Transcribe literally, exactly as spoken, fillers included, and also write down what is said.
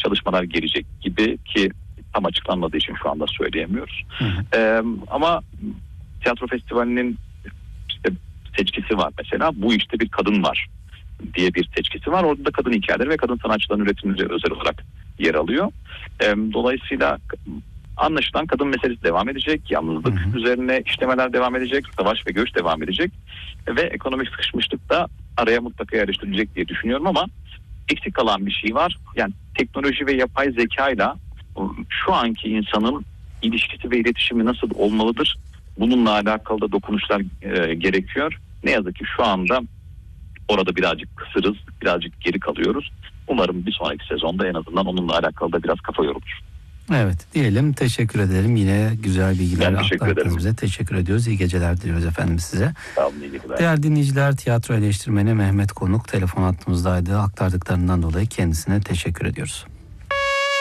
çalışmalar gelecek gibi ki tam açıklanmadığı için şu anda söyleyemiyoruz. Hı hı. Ee, ama tiyatro festivalinin işte seçkisi var mesela. Bu işte bir kadın var diye bir seçkisi var. Orada da kadın hikayeleri ve kadın sanatçıların üretimleri özel olarak yer alıyor. Ee, dolayısıyla anlaşılan kadın meselesi devam edecek. Yalnızlık hı hı. üzerine işlemeler devam edecek. Savaş ve göç devam edecek. Ve ekonomik sıkışmışlık da araya mutlaka yerleştirilecek diye düşünüyorum ama eksik kalan bir şey var. Yani teknoloji ve yapay zekayla şu anki insanın ilişkisi ve iletişimi nasıl olmalıdır? Bununla alakalı da dokunuşlar e, gerekiyor. Ne yazık ki şu anda orada birazcık kısırız, birazcık geri kalıyoruz. Umarım bir sonraki sezonda en azından onunla alakalı da biraz kafa yorulur. Evet diyelim, teşekkür ederim. Yine güzel bilgiler aktardınız bize. Teşekkür ediyoruz. İyi geceler diliyoruz efendim size. Sağ olun, iyi geceler. Değerli dinleyiciler, tiyatro eleştirmeni Mehmet Konuk telefon hattımızdaydı. Aktardıklarından dolayı kendisine teşekkür ediyoruz.